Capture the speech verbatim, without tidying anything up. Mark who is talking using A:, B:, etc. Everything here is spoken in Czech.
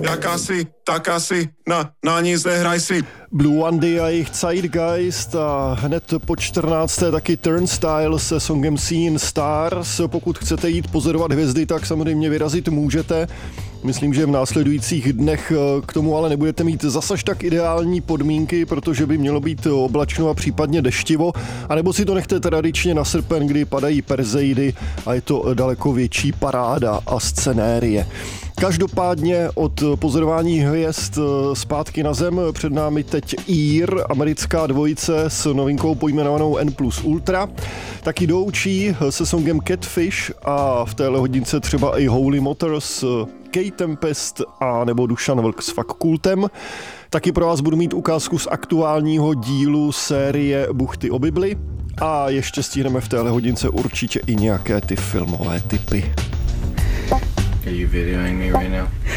A: jak asi, tak asi, na, na nic nehraj si.
B: Blue Wandy a jejich Zeitgeist a hned po čtrnácté taky Turnstile se songem Seeing Stars. Pokud chcete jít pozorovat hvězdy, tak samozřejmě vyrazit můžete. Myslím, že v následujících dnech k tomu ale nebudete mít zasaž tak ideální podmínky, protože by mělo být oblačno a případně deštivo, anebo si to nechte tradičně na srpen, kdy padají Perseidy a je to daleko větší paráda a scenérie. Každopádně od pozorování hvězd zpátky na zem před námi teď Ear, americká dvojice s novinkou pojmenovanou N plus Ultra, taky doučí se songem Catfish a v téhle hodince třeba i Holy Motors, K-Tempest a nebo Dušan Vlk s Fakultem. Taky pro vás budu mít ukázku z aktuálního dílu série Buchty o Bibli a ještě stihneme v téhle hodince určitě i nějaké ty filmové tipy.
C: Are you videoing me right now?